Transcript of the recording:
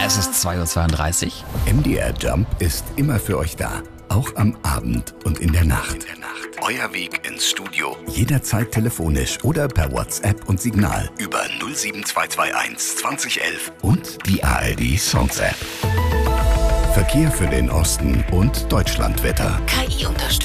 Es ist 2:32 Uhr. MDR Jump ist immer für euch da. Auch am Abend und in der Nacht. Euer Weg ins Studio. Jederzeit telefonisch oder per WhatsApp und Signal über 07221 2011 und die ARD Songs App. Verkehr für den Osten und Deutschlandwetter. KI unterstützt.